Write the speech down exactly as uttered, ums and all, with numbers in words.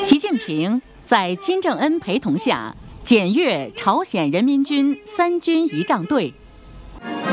习近平在金正恩陪同下检阅朝鲜人民军三军仪仗队